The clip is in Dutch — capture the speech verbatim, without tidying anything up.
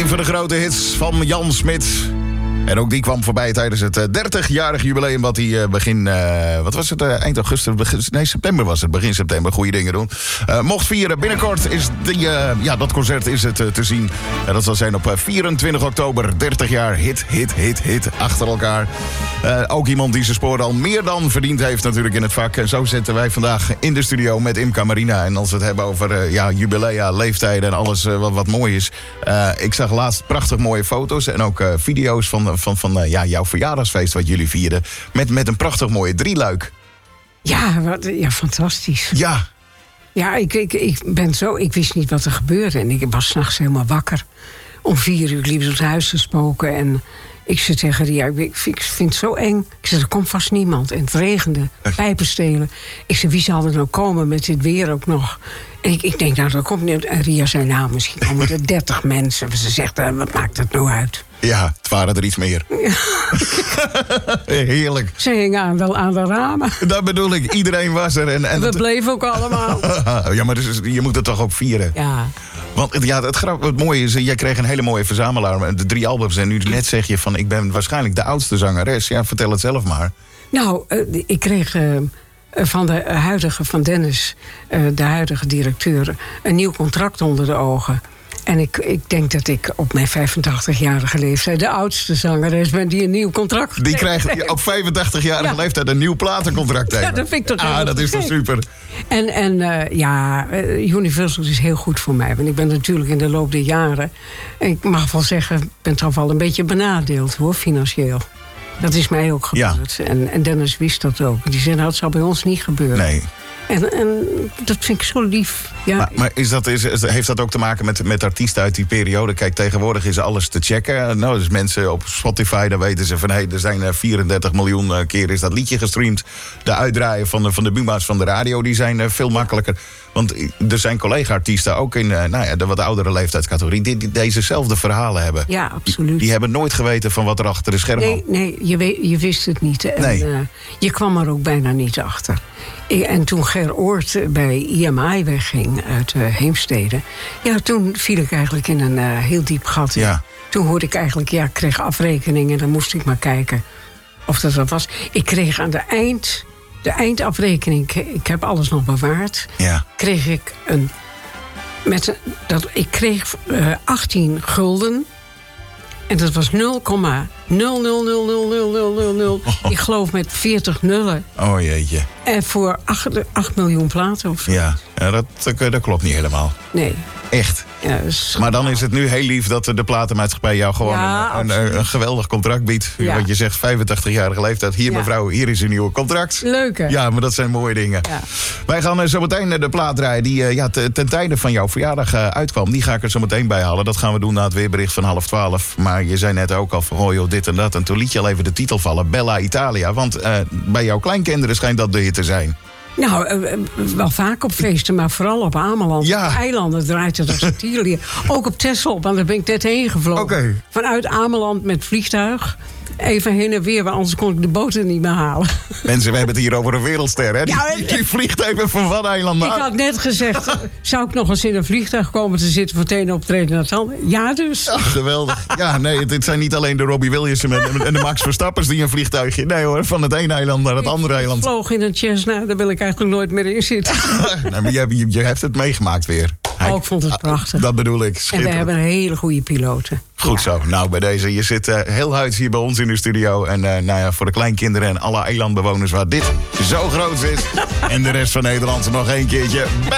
Een van de grote hits van Jan Smit. En ook die kwam voorbij tijdens het dertig-jarig jubileum... wat hij uh, begin, uh, wat was het, uh, eind augustus, begin, nee, september was het, begin september, goede dingen doen. Uh, mocht vieren. Binnenkort is die, uh, ja, dat concert is het uh, te zien. Uh, dat zal zijn op uh, vierentwintig oktober, dertig jaar, hit, hit, hit, hit, achter elkaar. Uh, ook iemand die zijn sporen al meer dan verdiend heeft natuurlijk in het vak. En zo zitten wij vandaag in de studio met Imca Marina. En als we het hebben over uh, ja, jubilea, leeftijden en alles uh, wat, wat mooi is. Uh, ik zag laatst prachtig mooie foto's en ook uh, video's van... van, van uh, ja, jouw verjaardagsfeest wat jullie vierden. Met, met een prachtig mooie drieluik. Ja, wat, ja, fantastisch. Ja. Ja, ik, ik, ik ben zo... Ik wist niet wat er gebeurde. En ik was 's nachts helemaal wakker. Om vier uur liep het huis te spoken. En ik zei tegen Ria, ik, ik vind het zo eng. Ik zei, er komt vast niemand. En het regende, pijpen stelen. Ik zei, wie zal er nou komen met dit weer ook nog? En ik, ik denk, nou, dat komt niet. En Ria zei, nou, misschien komen er dertig mensen. Ze zegt, uh, wat maakt dat nou uit? Ja, het waren er iets meer. Ja. Heerlijk. Ze hingen aan, wel aan de ramen. Dat bedoel ik, iedereen was er. En, en We het... bleven ook allemaal. Ja, maar dus, je moet het toch ook vieren? Ja. Want ja, het, grap, het mooie is, jij kreeg een hele mooie verzamelaar. De drie albums en nu net zeg je van... ik ben waarschijnlijk de oudste zangeres. Ja, vertel het zelf maar. Nou, uh, ik kreeg... Uh, van de huidige, van Dennis, uh, de huidige directeur... een nieuw contract onder de ogen. En ik, ik denk dat ik op mijn vijfentachtigjarige leeftijd... de oudste zangeres ben die een nieuw contract die krijgt op vijfentachtigjarige ja. leeftijd een nieuw platencontract tegen. Ja, dat vind ik toch Ah, dat is toch super. En, en uh, ja, Universal is heel goed voor mij. Want ik ben natuurlijk in de loop der jaren... ik mag wel zeggen, ik ben toch wel een beetje benadeeld, hoor, financieel. Dat is mij ook gebeurd. Ja. En, en Dennis wist dat ook. Die zei, nou, het zal bij ons niet gebeuren. Nee. En, en dat vind ik zo lief. Ja. Maar, maar is dat, is, heeft dat ook te maken met, met artiesten uit die periode? Kijk, tegenwoordig is alles te checken. Nou, dus mensen op Spotify, dan weten ze van... hé, hey, er zijn vierendertig miljoen keer is dat liedje gestreamd. De uitdraaien van de, van de buma's van de radio, die zijn veel makkelijker. Want er zijn collega-artiesten, ook in nou ja, de wat oudere leeftijdscategorie... die, die dezezelfde verhalen hebben. Ja, absoluut. Die, die hebben nooit geweten van wat er achter de schermen... Nee, nee je, weet, je wist het niet. En, nee. uh, je kwam er ook bijna niet achter. En toen Ger Oort bij I M I wegging uit uh, Heemstede... ja, toen viel ik eigenlijk in een uh, heel diep gat. Ja. Toen hoorde ik eigenlijk, ja, ik kreeg afrekeningen... en dan moest ik maar kijken of dat wat was. Ik kreeg aan de eind... De eindafrekening, ik heb alles nog bewaard... Ja. Kreeg ik een... Met een dat, ik kreeg uh, achttien gulden... En dat was nul komma nul nul nul nul nul nul nul nul. Oh. Ik geloof met veertig nullen. Oh jeetje. En voor acht miljoen platen of zo. Ja, ja dat, dat, dat klopt niet helemaal. Nee. Echt. Ja, maar dan is het nu heel lief dat de platenmaatschappij jou gewoon ja, een, een, een geweldig contract biedt. Ja. Want je zegt vijfentachtigjarige leeftijd. Hier ja. mevrouw, hier is een nieuw contract. Leuk hè? Ja, maar dat zijn mooie dingen. Ja. Wij gaan uh, zo meteen de plaat draaien die uh, ja, t- ten tijde van jouw verjaardag uh, uitkwam. Die ga ik er zo meteen bij halen. Dat gaan we doen na het weerbericht van half twaalf. Maar je zei net ook al van oh joh, dit en dat. En toen liet je al even de titel vallen. Bella Italia. Want uh, bij jouw kleinkinderen schijnt dat de hit te zijn. Nou, uh, wel vaak op feesten, maar vooral op Ameland. Ja. Op eilanden draait het als Italië. Ook op Texel, want daar ben ik net heen gevlogen. Okay. Vanuit Ameland met vliegtuig. Even heen en weer, want anders kon ik de boten niet meer halen. Mensen, we hebben het hier over een wereldster, hè? Die, ja, die, die vliegt even van wat eiland naar. Ik had net gezegd, zou ik nog eens in een vliegtuig komen te zitten... voor het ene optreden naar het andere? Ja, dus. Ach, geweldig. Ja, nee, dit zijn niet alleen de Robbie Williams en de Max Verstappers... die een vliegtuigje... Nee hoor, van het ene eiland naar het andere eiland. Ik vloog in een Cessna, daar wil ik eigenlijk nooit meer in zitten. Nee, maar je, je, je hebt het meegemaakt weer. Hij, oh, ik vond het prachtig. Dat bedoel ik. En we hebben hele goede piloten. Goed ja. Zo. Nou, bij deze. Je zit uh, heel huids hier bij ons in de studio. En uh, nou ja, voor de kleinkinderen en alle eilandbewoners waar dit zo groot is. En de rest van Nederland nog één keertje.